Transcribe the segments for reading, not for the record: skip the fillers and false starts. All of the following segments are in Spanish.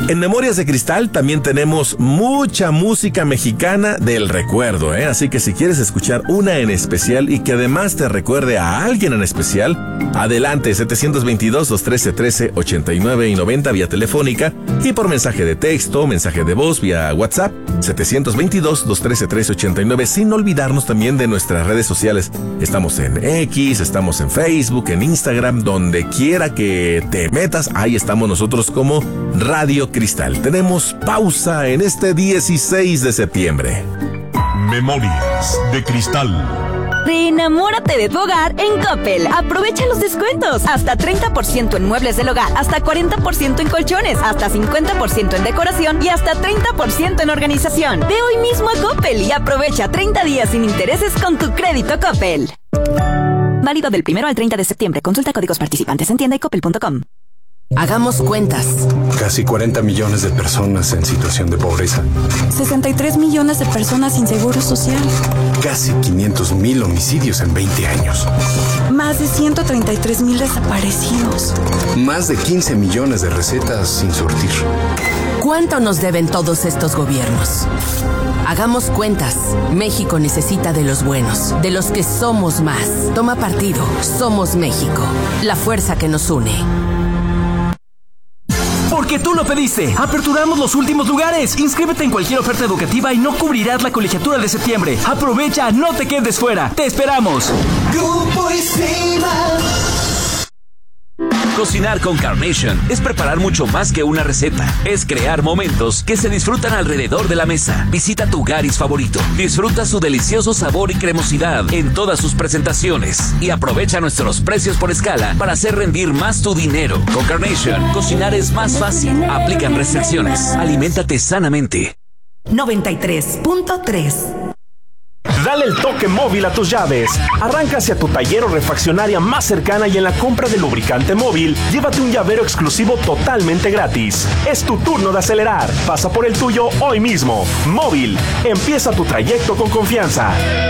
En Memorias de Cristal también tenemos mucha música mexicana del recuerdo, Así que si quieres escuchar una en especial y que además te recuerde a alguien en especial, adelante, 722-213-1389 y 90 vía telefónica y por mensaje de texto, mensaje de voz vía WhatsApp, 722-213-1389, sin olvidarnos también de nuestras redes sociales. Estamos en X, estamos en Facebook, en Instagram, donde quiera que te metas, ahí estamos nosotros como Radio Cristal. Tenemos pausa en este 16 de septiembre. Memorias de Cristal. Reenamórate de tu hogar en Coppel. Aprovecha los descuentos. Hasta 30% en muebles del hogar, hasta 40% en colchones, hasta 50% en decoración y hasta 30% en organización. Ve hoy mismo a Coppel y aprovecha 30 días sin intereses con tu crédito Coppel. Válido del 1 al 30 de septiembre. Consulta códigos participantes en tienda y coppel.com. Hagamos cuentas. Casi 40 millones de personas en situación de pobreza. 63 millones de personas sin seguro social. Casi 500,000 homicidios en 20 años. Más de 133,000 desaparecidos. Más de 15 millones de recetas sin surtir. ¿Cuánto nos deben todos estos gobiernos? Hagamos cuentas. México necesita de los buenos, de los que somos más. Toma partido. Somos México. La fuerza que nos une. Porque tú lo pediste. Aperturamos los últimos lugares. Inscríbete en cualquier oferta educativa y no cubrirás la colegiatura de septiembre. Aprovecha, no te quedes fuera. Te esperamos. Grupo Estima. Cocinar con Carnation es preparar mucho más que una receta. Es crear momentos que se disfrutan alrededor de la mesa. Visita tu Garis favorito. Disfruta su delicioso sabor y cremosidad en todas sus presentaciones. Y aprovecha nuestros precios por escala para hacer rendir más tu dinero. Con Carnation, cocinar es más fácil. Aplican restricciones. Aliméntate sanamente. 93.3. Dale el toque móvil a tus llaves. Arranca hacia tu taller o refaccionaria más cercana y en la compra de lubricante móvil, llévate un llavero exclusivo totalmente gratis. Es tu turno de acelerar. Pasa por el tuyo hoy mismo. Móvil. Empieza tu trayecto con confianza.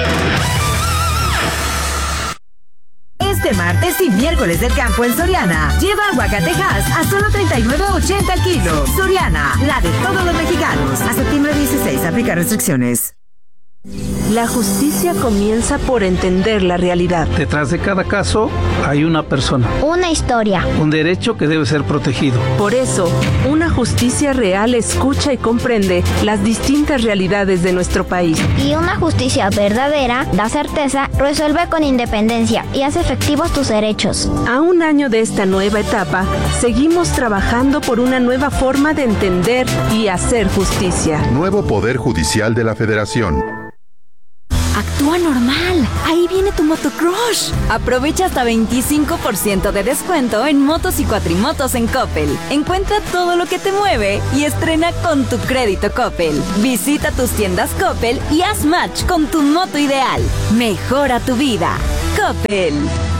Este martes y miércoles del campo en Soriana. Lleva aguacatejas a solo $39.80 al kilo. Soriana, la de todos los mexicanos. A septiembre 16, aplica restricciones. La justicia comienza por entender la realidad. Detrás de cada caso hay una persona. Una historia. Un derecho que debe ser protegido. Por eso, una justicia real escucha y comprende las distintas realidades de nuestro país. Y una justicia verdadera da certeza, resuelve con independencia y hace efectivos tus derechos. A un año de esta nueva etapa, seguimos trabajando por una nueva forma de entender y hacer justicia. Nuevo Poder Judicial de la Federación. Actúa normal. Ahí viene tu motocrush. Aprovecha hasta 25% de descuento en motos y cuatrimotos en Coppel. Encuentra todo lo que te mueve y estrena con tu crédito Coppel. Visita tus tiendas Coppel y haz match con tu moto ideal. Mejora tu vida. Coppel.